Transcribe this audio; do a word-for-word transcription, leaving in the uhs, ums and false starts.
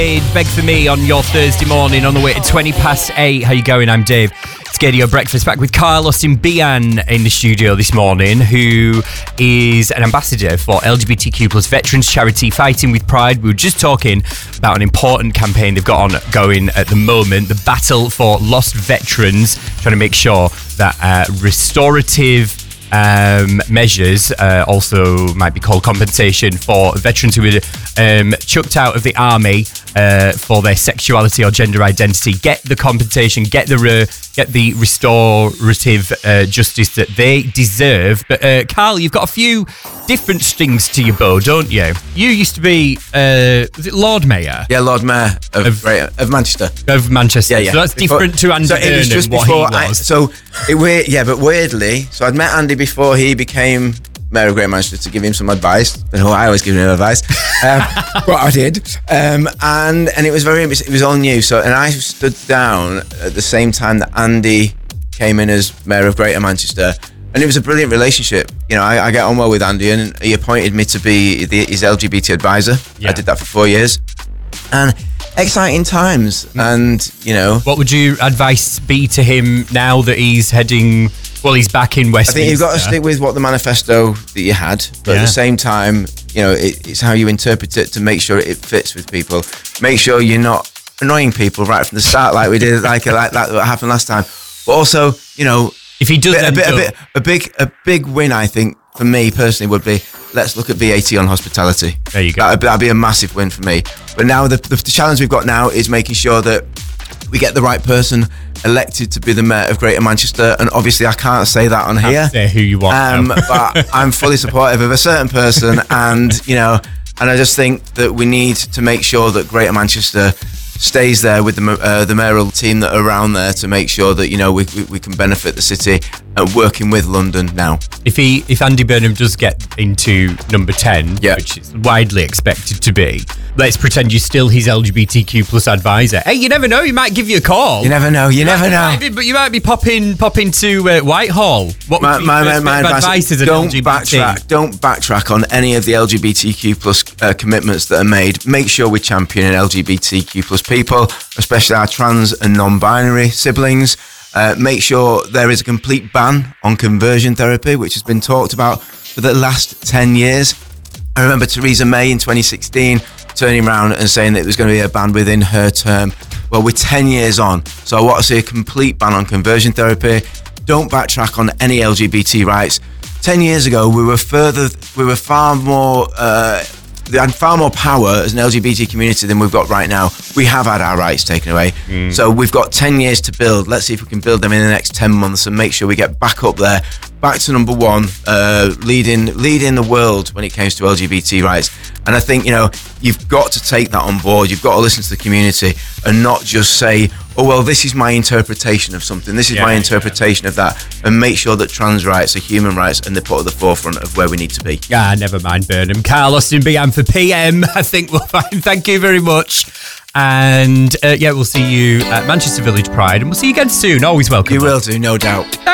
Beg for me on your Thursday morning on the way to twenty past eight. How you going? I'm Dave. It's Gadio Breakfast, back with Carlos Mbian in the studio this morning, who is an ambassador for L G B T Q plus veterans charity Fighting with Pride. We were just talking about an important campaign they've got on going at the moment, the Battle for Lost Veterans, trying to make sure that uh, restorative Um, measures, uh, also might be called compensation for veterans who were um, chucked out of the army uh, for their sexuality or gender identity, get the compensation, get the re- get the restorative uh, justice that they deserve. But uh, Carl, you've got a few different strings to your bow, don't you? You used to be uh, was it Lord Mayor? Yeah, Lord Mayor of, of, right, of Manchester. Of Manchester. Yeah, yeah. So that's before, different to Andy so it was just what before he was. I, so it weird, yeah, but weirdly, so I'd met Andy before he became Mayor of Greater Manchester to give him some advice. And I always give him advice, um, but I did, um, and and it was very it was all new. So and I stood down at the same time that Andy came in as Mayor of Greater Manchester. And it was a brilliant relationship. You know, I, I get on well with Andy, and he appointed me to be the, his L G B T advisor. Yeah. I did that for four years. And exciting times. And, you know... What would your advice be to him now that he's heading... Well, he's back in Westminster. I think you've got to stick with what the manifesto that you had. But yeah. At the same time, you know, it, it's how you interpret it to make sure it fits with people. Make sure you're not annoying people right from the start like we did, like, like that what happened last time. But also, you know... If he does, a, bit, a, bit, a big, a big win, I think, for me personally, would be let's look at V A T on hospitality. There you go. That'd, that'd be a massive win for me. But now the, the, the challenge we've got now is making sure that we get the right person elected to be the Mayor of Greater Manchester. And obviously, I can't say that on here. Say who you want. Um, but I'm fully supportive of a certain person, and you know, and I just think that we need to make sure that Greater Manchester stays there with the uh, the mayoral team that are around there to make sure that you know we we, we can benefit the city and working with London now. If he if Andy Burnham does get into number ten, yeah. which is widely expected to be, let's pretend you're still his L G B T Q plus advisor. Hey, you never know, he might give you a call. You never know, you, you never know. Be, but you might be popping popping to uh, Whitehall. What my, would my, my, my advice, advice as an don't L G B T? backtrack. Don't backtrack on any of the L G B T Q plus uh, commitments that are made. Make sure we're championing L G B T Q plus people, especially our trans and non-binary siblings. Uh, make sure there is a complete ban on conversion therapy, which has been talked about for the last ten years. I remember Theresa May in twenty sixteen turning around and saying that there was going to be a ban within her term. Well, we're ten years on, so I want to see a complete ban on conversion therapy. Don't backtrack on any L G B T rights. Ten years ago, we were further, we were far more, uh, they had far more power as an L G B T community than we've got right now. We have had our rights taken away. Mm. So we've got ten years to build. Let's see if we can build them in the next ten months and make sure we get back up there, back to number one, uh, leading leading the world when it comes to L G B T rights. And I think, you know, you've got to take that on board. You've got to listen to the community and not just say, oh, well, this is my interpretation of something. This is yeah, my interpretation yeah. of that. And make sure that trans rights are human rights and they're put at the forefront of where we need to be. Yeah, never mind, Burnham. Carlos Mbian for P M. I think we'll find. Thank you very much. And uh, yeah, we'll see you at Manchester Village Pride and we'll see you again soon. Always welcome. You will do, no doubt.